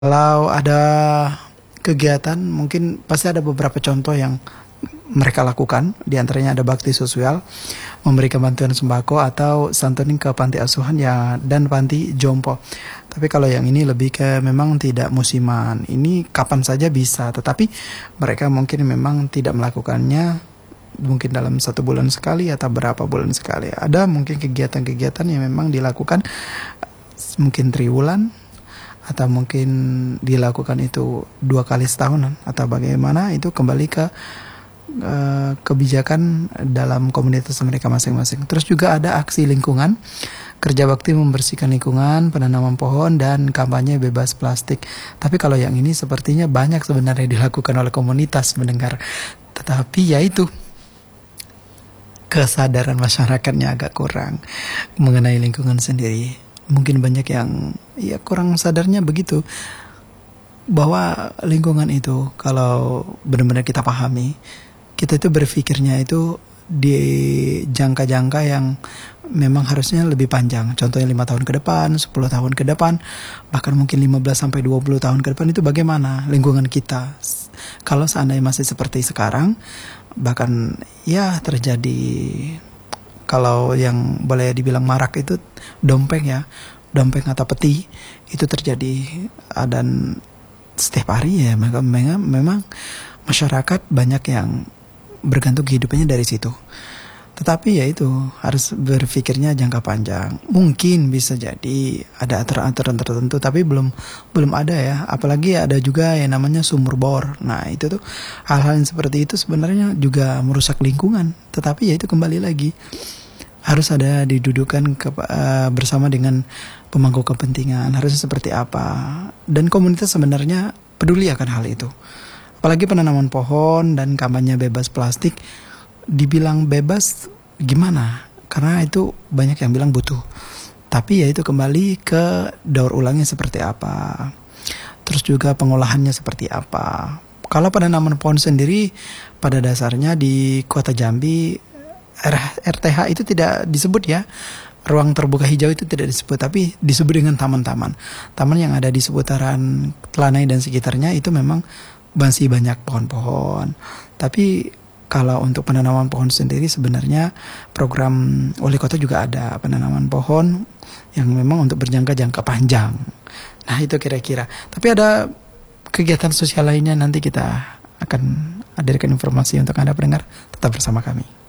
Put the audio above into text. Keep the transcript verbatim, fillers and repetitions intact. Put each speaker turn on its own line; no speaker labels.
Kalau ada kegiatan, mungkin pasti ada beberapa contoh yang mereka lakukan. Di antaranya ada bakti sosial, memberikan bantuan sembako atau santunin ke panti asuhan ya dan panti jompo. Tapi kalau yang ini lebih ke memang tidak musiman. Ini kapan saja bisa, tetapi mereka mungkin memang tidak melakukannya mungkin dalam satu bulan sekali atau berapa bulan sekali. Ada mungkin kegiatan-kegiatan yang memang dilakukan mungkin triwulan atau mungkin dilakukan itu dua kali setahunan atau bagaimana, itu kembali ke uh, kebijakan dalam komunitas mereka masing-masing. Terus juga ada aksi lingkungan, kerja bakti membersihkan lingkungan, penanaman pohon dan kampanye bebas plastik. Tapi kalau yang ini sepertinya banyak sebenarnya dilakukan oleh komunitas mendengar, tetapi yaitu kesadaran masyarakatnya agak kurang mengenai lingkungan sendiri. Mungkin banyak yang ya kurang sadarnya begitu, bahwa lingkungan itu kalau benar-benar kita pahami, kita itu berpikirnya itu di jangka-jangka yang memang harusnya lebih panjang. Contohnya lima tahun ke depan, sepuluh tahun ke depan, bahkan mungkin lima belas sampai dua puluh tahun ke depan, itu bagaimana lingkungan kita. Kalau seandainya masih seperti sekarang, bahkan ya terjadi, kalau yang boleh dibilang marak itu dompeng ya, dompeng atau peti, itu terjadi dan setiap hari ya, memang, memang masyarakat banyak yang bergantung kehidupannya dari situ. Tetapi ya itu harus berpikirnya jangka panjang. Mungkin bisa jadi ada aturan-aturan tertentu, tapi belum belum ada ya. Apalagi ada juga yang namanya sumur bor. Nah itu tuh hal-hal yang seperti itu sebenarnya juga merusak lingkungan. Tetapi ya itu kembali lagi harus ada didudukan ke, uh, bersama dengan pemangku kepentingan, harusnya seperti apa, dan komunitas sebenarnya peduli akan hal itu. Apalagi penanaman pohon dan kampanye bebas plastik, dibilang bebas gimana, karena itu banyak yang bilang butuh, tapi ya itu kembali ke daur ulangnya seperti apa, terus juga pengolahannya seperti apa. Kalau penanaman pohon sendiri pada dasarnya di Kota Jambi, R T H itu tidak disebut ya, ruang terbuka hijau itu tidak disebut, tapi disebut dengan taman-taman. Taman yang ada di seputaran Telanai dan sekitarnya itu memang masih banyak pohon-pohon. Tapi kalau untuk penanaman pohon sendiri sebenarnya program wali kota juga ada penanaman pohon yang memang untuk berjangka-jangka panjang. Nah itu kira-kira. Tapi ada kegiatan sosial lainnya, nanti kita akan hadirkan informasi untuk Anda pendengar. Tetap bersama kami.